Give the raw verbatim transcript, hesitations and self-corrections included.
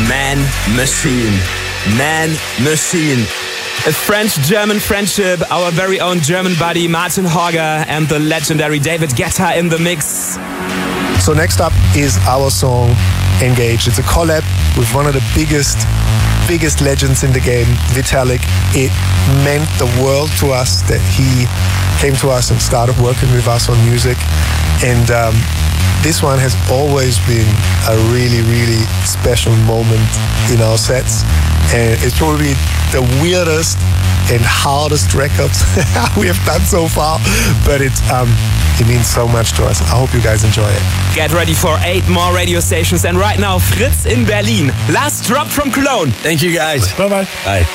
Man Machine. Man Machine. A French-German friendship, our very own German buddy Martin Horger and the legendary David Guetta in the mix. So next up is our song Engage. It's a collab with one of the biggest, biggest legends in the game, Vitalik. It meant the world to us that he came to us and started working with us on music. And um, this one has always been a really, really special moment in our sets. And it's probably the weirdest and hardest records we have done so far, but it, um, it means so much to us. I hope you guys enjoy it. Get ready for eight more radio stations, and right now Fritz in Berlin. Last drop from Cologne. Thank you guys. Bye-bye. Bye.